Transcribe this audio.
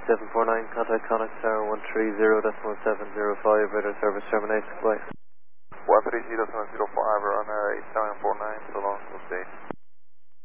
8749, contact Connacht Tower 130.705, radar service terminates, goodbye. 130.05, we're on 8749.